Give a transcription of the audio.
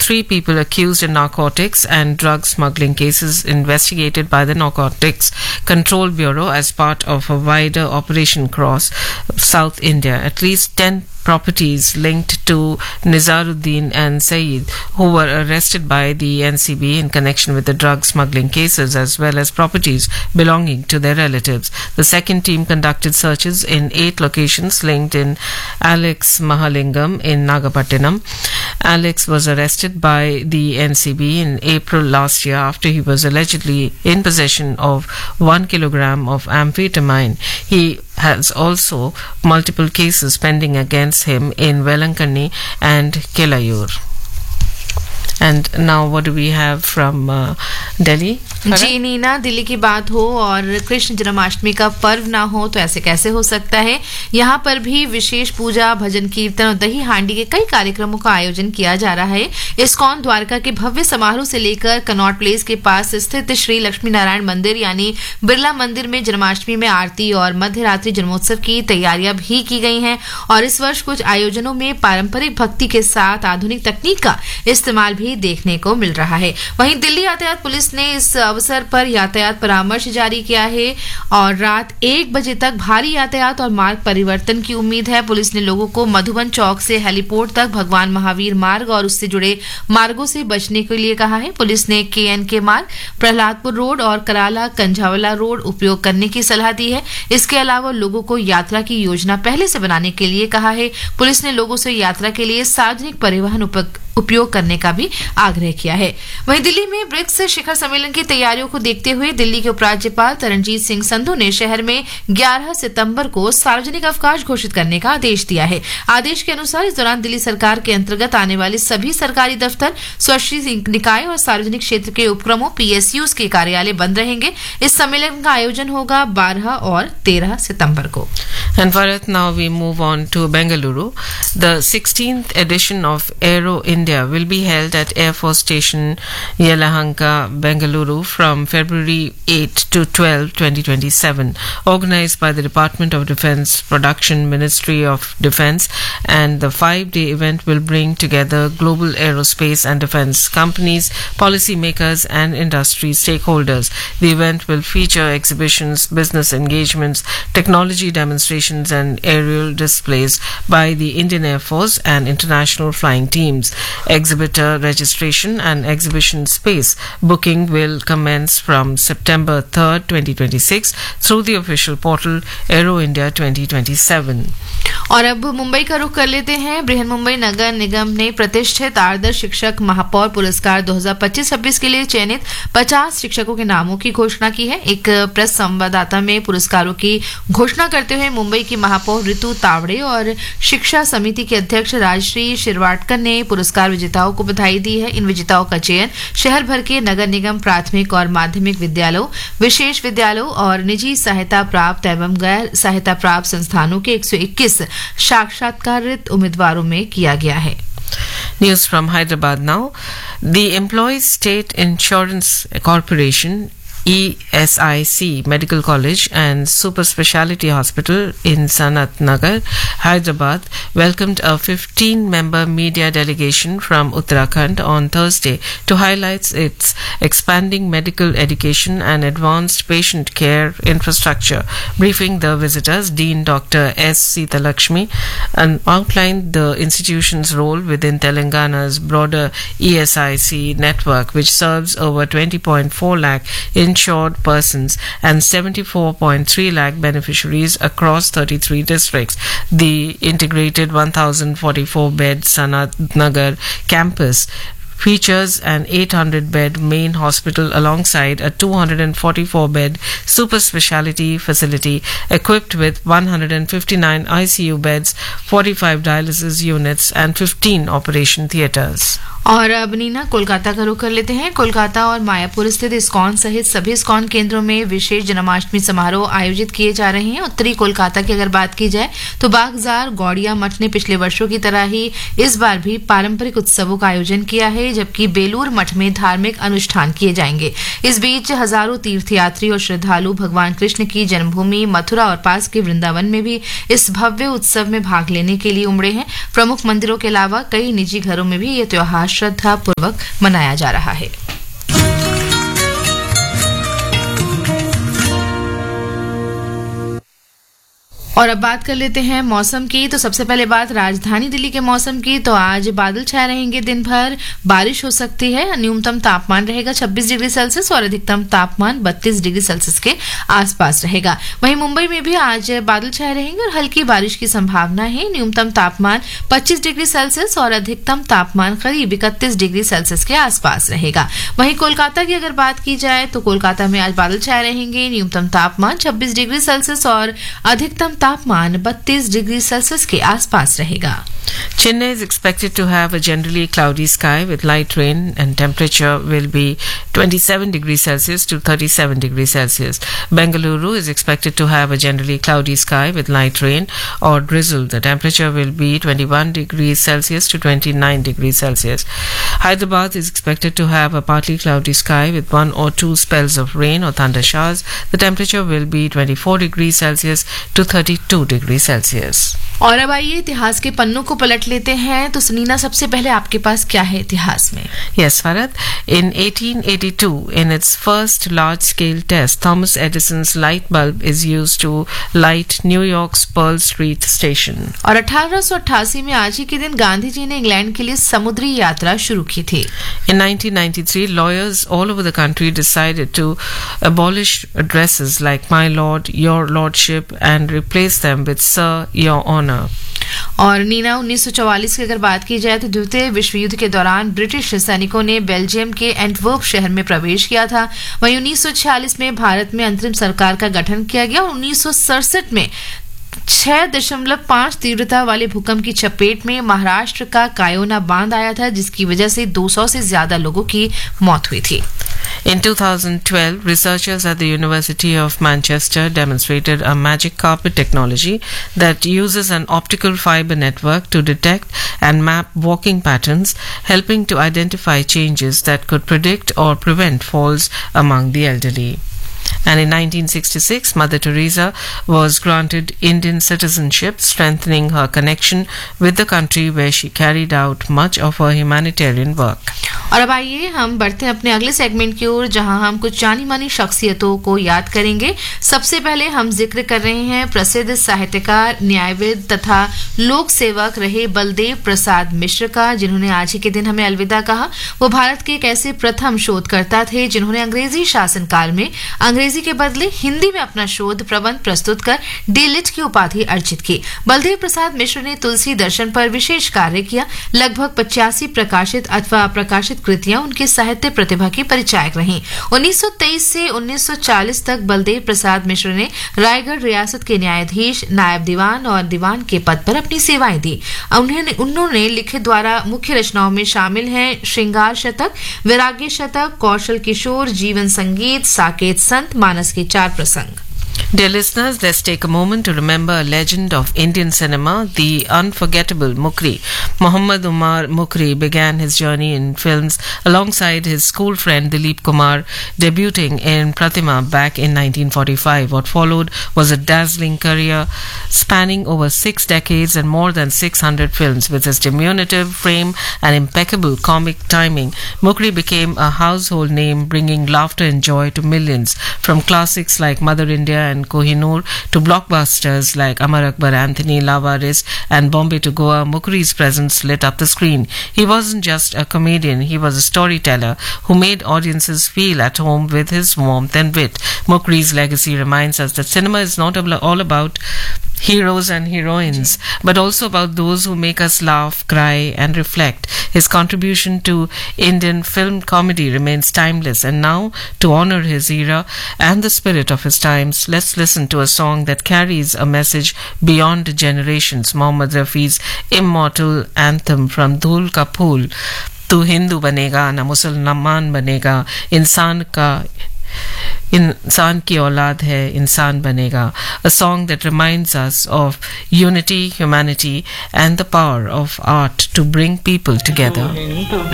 3 people accused in narcotics and drug smuggling cases investigated by the Narcotics Control Bureau as part of a wider operation across South India. At least 10 properties linked to Nizaruddin and Saeed, who were arrested by the NCB in connection with the drug smuggling cases, as well as properties belonging to their relatives. The second team conducted searches in 8 locations linked in Alex Mahalingam in Nagapattinam. Alex was arrested by the NCB in April last year after he was allegedly in possession of 1 kilogram of amphetamine. He has also multiple cases pending against him in Velankanni and Kelayur. And now what do we have from Delhi? जी नीना, दिल्ली की बात हो और कृष्ण जन्माष्टमी का पर्व ना हो तो ऐसे कैसे हो सकता है। यहाँ पर भी विशेष पूजा, भजन कीर्तन और दही हांडी के कई कार्यक्रमों का आयोजन किया जा रहा है। इस्कॉन द्वारका के भव्य समारोह से लेकर कनॉट प्लेस के पास स्थित श्री लक्ष्मी नारायण मंदिर यानी बिरला मंदिर में जन्माष्टमी में आरती और मध्य रात्रि जन्मोत्सव की तैयारियां भी की गई हैं और इस वर्ष कुछ आयोजनों में पारंपरिक भक्ति के साथ आधुनिक तकनीक का इस्तेमाल भी देखने को मिल रहा है। वहीं दिल्ली यातायात पुलिस ने इस अवसर पर यातायात परामर्श जारी किया है और रात 1 बजे तक भारी यातायात और मार्ग परिवर्तन की उम्मीद है। पुलिस ने लोगों को मधुबन चौक से हेलीपोर्ट तक भगवान महावीर मार्ग और उससे जुड़े मार्गों से बचने के लिए कहा है। पुलिस ने KNK मार्ग, प्रहलादपुर रोड और कराला कंझावला रोड उपयोग करने की सलाह दी है। इसके अलावा लोगों को यात्रा की योजना पहले से बनाने के लिए कहा है। पुलिस ने लोगों से यात्रा के लिए सार्वजनिक परिवहन उपयोग करने का भी आग्रह किया है। वहीं दिल्ली में ब्रिक्स शिखर सम्मेलन की तैयारियों को देखते हुए दिल्ली के उपराज्यपाल तरनजीत सिंह संधू ने शहर में 11 सितंबर को सार्वजनिक अवकाश घोषित करने का आदेश दिया है। आदेश के अनुसार इस दौरान दिल्ली सरकार के अंतर्गत आने वाले सभी सरकारी दफ्तर, स्वशासी निकाय और सार्वजनिक क्षेत्र के उपक्रमों PSUs के कार्यालय बंद रहेंगे। इस सम्मेलन का आयोजन होगा 12 और 13 सितंबर को। And Bharat, now we move on to Bengaluru. The 16th edition of Aero India will be held at Air Force Station Yelahanka, Bengaluru from February 8 to 12, 2027. Organized by the Department of Defence Production Ministry of Defence, and the 5-day event will bring together global aerospace and defence companies, policy makers and industry stakeholders. The event will feature exhibitions, business engagements, technology demonstrations and aerial displays by the Indian Air Force and international flying teams. Exhibitor registration and exhibition space booking will commence from September 3rd, 2026 through the official portal Aero India 2027. और अब मुंबई का रुख कर लेते हैं। बृहन मुंबई नगर निगम ने प्रतिष्ठित आदर्श शिक्षक महापौर पुरस्कार 2025-26 के लिए चयनित 50 शिक्षकों के नामों की घोषणा की है। एक प्रेस संवाददाता में पुरस्कारों की घोषणा करते हुए मुंबई की महापौर ऋतु तावड़े और शिक्षा समिति के अध्यक्ष राजश्री शिरवाडकर ने पुरस्कार विजेताओं को बधाई दी है। इन विजेताओं का चयन शहर भर के नगर निगम प्राथमिक और माध्यमिक विद्यालयों, विशेष विद्यालयों और निजी सहायता प्राप्त एवं गैर सहायता प्राप्त संस्थानों के 121 साक्षात्कारित उम्मीदवारों में किया गया है। News from Hyderabad now. The Employees State Insurance Corporation ESIC Medical College and Super Speciality Hospital in Sanat Nagar, Hyderabad welcomed a 15-member media delegation from Uttarakhand on Thursday to highlight its expanding medical education and advanced patient care infrastructure. Briefing the visitors, Dean Dr. S. Seethalakshmi outlined the institution's role within Telangana's broader ESIC network, which serves over 20.4 lakh insured persons and 74.3 lakh beneficiaries across 33 districts. The integrated 1,044-bed Sanat Nagar campus features an 800-bed main hospital alongside a 244-bed super speciality facility equipped with 159 ICU beds, 45 dialysis units and 15 operation theatres. और अब नीना कोलकाता का रुख कर लेते हैं। कोलकाता और मायापुर स्थित ISKCON सहित सभी इस्कॉन केंद्रों में विशेष जन्माष्टमी समारोह आयोजित किए जा रहे हैं। उत्तरी कोलकाता की अगर बात की जाए तो बागजार गौड़िया मठ ने पिछले वर्षों की तरह ही इस बार भी पारंपरिक उत्सवों का आयोजन किया है, जबकि बेलूर मठ में धार्मिक अनुष्ठान किए जाएंगे। इस बीच हजारों तीर्थयात्री और श्रद्धालु भगवान कृष्ण की जन्मभूमि मथुरा और पास के वृंदावन में भी इस भव्य उत्सव में भाग लेने के लिए उमड़े हैं। प्रमुख मंदिरों के अलावा कई निजी घरों में भी यह त्योहार श्रद्धा पूर्वक मनाया जा रहा है। और अब बात कर लेते हैं मौसम की। तो सबसे पहले बात राजधानी दिल्ली के मौसम की। तो आज बादल छाए रहेंगे, दिन भर बारिश हो सकती है। न्यूनतम तापमान रहेगा 26 डिग्री सेल्सियस और अधिकतम तापमान 32 डिग्री सेल्सियस के आसपास रहेगा। वहीं मुंबई में भी आज बादल छाए रहेंगे और हल्की बारिश की संभावना है। न्यूनतम तापमान 25 डिग्री सेल्सियस और अधिकतम तापमान करीब 31 डिग्री सेल्सियस के आसपास रहेगा। वहीं कोलकाता की अगर बात की जाए तो कोलकाता में आज बादल छाए रहेंगे। न्यूनतम तापमान 26 डिग्री सेल्सियस और अधिकतम तापमान 32 डिग्री सेल्सियस के आसपास रहेगा। Chennai is expected to have a generally cloudy sky with light rain and temperature will be 27 degrees Celsius to 37 degrees Celsius. Bengaluru is expected to have a generally cloudy sky with light rain or drizzle. The temperature will be 21 degrees Celsius to 29 degrees Celsius. Hyderabad is expected to have a partly cloudy sky with 1 or 2 spells of rain or thunder showers. The temperature will be 24 degrees Celsius to 32 degrees Celsius. और अब आइए इतिहास के पन्नों को पलट लेते हैं। तो सुनीना, सबसे पहले आपके पास क्या है इतिहास में? Yes, Farad. In 1882, in its first large-scale test, Thomas Edison's light bulb is used to light New York's Pearl Street station. और 1888 में आज ही के दिन गांधी जी ने इंग्लैंड के लिए समुद्री यात्रा शुरू की थी। In 1993, lawyers all over the country decided to abolish addresses like "My Lord," "Your Lordship," and replace them with "Sir," "Your Honor." और नीना, 1944 की अगर बात की जाए तो द्वितीय विश्व युद्ध के दौरान ब्रिटिश सैनिकों ने बेल्जियम के एंटवर्प शहर में प्रवेश किया था। वहीं 1946 में भारत में अंतरिम सरकार का गठन किया गया और 1967 में 6.5 तीव्रता वाले भूकंप की चपेट में महाराष्ट्र का कायोना बांध आया था, जिसकी वजह से 200 से ज्यादा लोगों की मौत हुई थी। In 2012, researchers at the University of Manchester demonstrated a magic carpet technology that uses an optical fiber network to detect and map walking patterns, helping to identify changes that could predict or prevent falls among the elderly. And in 1966, Mother Teresa was granted Indian citizenship, strengthening her connection with the country where she carried out much of her humanitarian work. और अब आइए हम बढ़ते हैं अपने अगले segment की ओर, जहां हम कुछ जानी मानी शख्सियतों को याद करेंगे। सबसे पहले हम जिक्र कर रहे हैं प्रसिद्ध साहित्यकार, न्यायविद तथा लोक सेवक रहे बलदेव प्रसाद मिश्र का, जिन्होंने आज ही के दिन हमें अलविदा कहा। वो भारत के एक ऐसे प्रथम शोधकर्ता थे जिन्होंने अंग्रेजी शासनकाल में अंग्रेजी के बदले हिंदी में अपना शोध प्रबंध प्रस्तुत कर डी.लिट की उपाधि अर्जित की। बलदेव प्रसाद मिश्र ने तुलसी दर्शन पर विशेष कार्य किया। लगभग 85 प्रकाशित अथवा अप्रकाशित कृतियां उनकी साहित्य प्रतिभा की परिचायक रहीं। 1923 से 1940 तक बलदेव प्रसाद मिश्र ने रायगढ़ रियासत के न्यायाधीश, नायब दीवान और दीवान के पद पर अपनी सेवाएं दी। उन्होंने लिखित द्वारा मुख्य रचनाओं में शामिल हैं श्रृंगार शतक, वैराग्य शतक, कौशल किशोर, जीवन संगीत, साकेत संत, मानस के 4 प्रसंग। Dear listeners, let's take a moment to remember a legend of Indian cinema, the unforgettable Mukri. Muhammad Umar Mukri began his journey in films alongside his school friend Dilip Kumar, debuting in Pratima back in 1945. What followed was a dazzling career spanning over 6 decades and more than 600 films. With his diminutive frame and impeccable comic timing, Mukri became a household name, bringing laughter and joy to millions. From classics like Mother India and Kohinoor to blockbusters like Amar Akbar Anthony, Lavaris and Bombay to Goa, Mukri's presence lit up the screen. He wasn't just a comedian, he was a storyteller who made audiences feel at home with his warmth and wit. Mukri's legacy reminds us that cinema is not all about heroes and heroines, but also about those who make us laugh, cry and reflect. His contribution to Indian film comedy remains timeless, and now, to honor his era and the spirit of his times, let's listen to a song that carries a message beyond generations. Mohammad Rafi's immortal anthem from Dhul Ka Phool, Tu Hindu banega na Musalman banega, इंसान की औलाद है इंसान बनेगा, a song that reminds us of unity, humanity and the power of art to bring people together.